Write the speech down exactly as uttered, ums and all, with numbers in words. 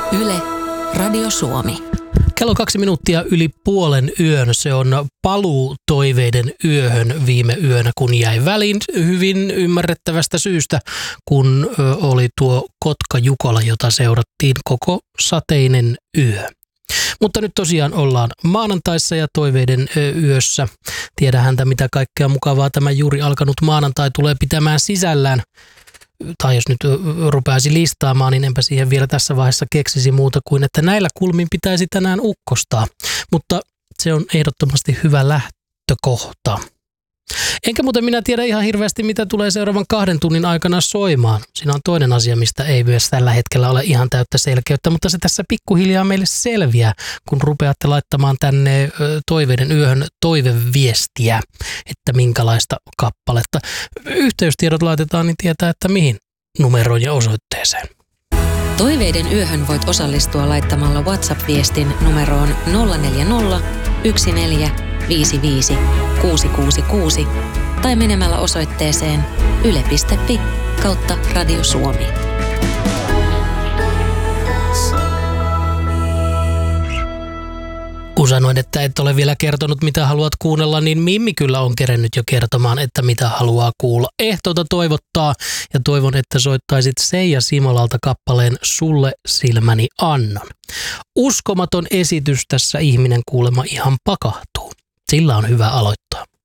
Yle, Radio Suomi. Kello kaksi minuuttia yli puolen yön. Se on paluu toiveiden yöhön viime yönä, kun jäi väliin hyvin ymmärrettävästä syystä, kun oli tuo Kotka Jukola, jota seurattiin koko sateinen yö. Mutta nyt tosiaan ollaan maanantaissa ja toiveiden yössä. Tiedä häntä, mitä kaikkea mukavaa tämä juuri alkanut maanantai tulee pitämään sisällään. Tai jos nyt rupeaisi listaamaan, niin enpä siihen vielä tässä vaiheessa keksisi muuta kuin, että näillä kulmin pitäisi tänään ukkostaa. Mutta se on ehdottomasti hyvä lähtökohta. Enkä muuten minä tiedä ihan hirveästi, mitä tulee seuraavan kahden tunnin aikana soimaan. Siinä on toinen asia, mistä ei myös tällä hetkellä ole ihan täyttä selkeyttä, mutta se tässä pikkuhiljaa meille selviää, kun rupeatte laittamaan tänne toiveiden yöhön toiveviestiä, että minkälaista kappaletta. Yhteystiedot laitetaan, niin tietää, että mihin numeroon ja osoitteeseen. Toiveiden yöhön voit osallistua laittamalla WhatsApp-viestin numeroon nolla neljä nolla yksi neljä viisi viisi kuusi kuusi kuusi tai menemällä osoitteeseen yle piste fi kautta Radio Suomi. Kun sanoin, että et ole vielä kertonut, mitä haluat kuunnella, niin Mimmi kyllä on kerennyt jo kertomaan, että mitä haluaa kuulla. Ehtoota toivottaa ja toivon, että soittaisit Seija Simolalta kappaleen Sulle silmäni annan. Uskomaton esitys, tässä ihminen kuulemma ihan pakahtuu. Sillä on hyvä aloittaa.